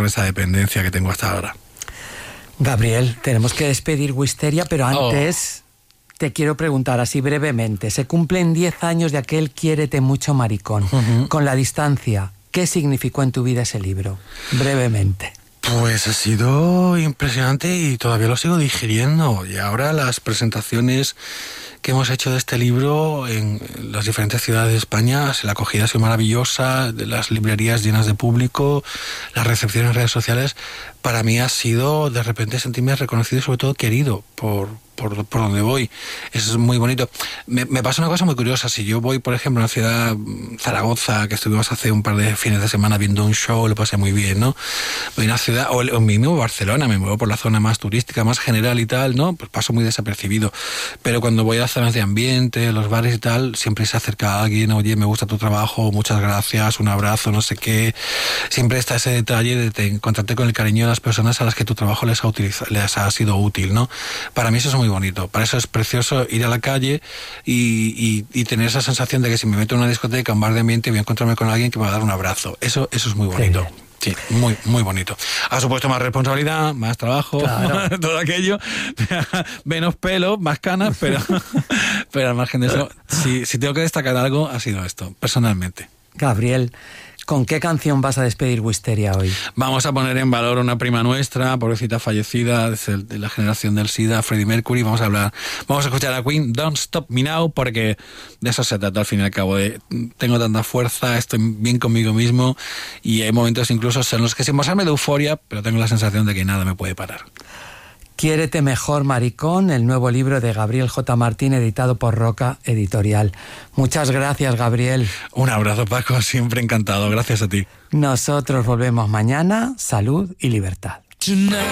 esa dependencia que tengo hasta ahora. Gabriel, tenemos que despedir Wisteria, pero antes te quiero preguntar así brevemente. Se cumplen 10 años de aquel Quiérete mucho, maricón. Con la distancia, ¿qué significó en tu vida ese libro? Brevemente. Pues ha sido impresionante y todavía lo sigo digiriendo. Y ahora las presentaciones que hemos hecho de este libro en las diferentes ciudades de España, la acogida ha sido maravillosa, de las librerías llenas de público, las recepciones en redes sociales. Para mí ha sido de repente sentirme reconocido y sobre todo querido por donde voy. Eso es muy bonito. Me pasa una cosa muy curiosa. Si yo voy, por ejemplo, a una ciudad, Zaragoza, que estuvimos hace un par de fines de semana viendo un show, lo pasé muy bien, ¿no? Voy a una ciudad, o mismo Barcelona, me muevo por la zona más turística, más general y tal, ¿no? Pues paso muy desapercibido. Pero cuando voy a las zonas de ambiente, los bares y tal, siempre se acerca alguien, oye, me gusta tu trabajo, muchas gracias, un abrazo, no sé qué. Siempre está ese detalle de encontrarte con el cariño de las personas a las que tu trabajo les ha sido útil, ¿no? Para mí eso es muy bonito. Para eso es precioso ir a la calle y tener esa sensación de que si me meto en una discoteca, un bar de ambiente, voy a encontrarme con alguien que me va a dar un abrazo. Eso es muy bonito. Sí, muy, muy bonito. Ha supuesto más responsabilidad, más trabajo, claro. Todo aquello, menos pelo, más canas, pero al margen de eso, si tengo que destacar algo, ha sido esto, personalmente. Gabriel, ¿con qué canción vas a despedir Wisteria hoy? Vamos a poner en valor a una prima nuestra, pobrecita fallecida, de la generación del SIDA, Freddie Mercury. Vamos a escuchar a Queen, Don't Stop Me Now, porque de eso se trata al fin y al cabo. Tengo tanta fuerza, estoy bien conmigo mismo y hay momentos incluso en los que sin pasarme de euforia, pero tengo la sensación de que nada me puede parar. Quiérete mejor, maricón, el nuevo libro de Gabriel J. Martín, editado por Roca Editorial. Muchas gracias, Gabriel. Un abrazo, Paco, siempre encantado. Gracias a ti. Nosotros volvemos mañana. Salud y libertad.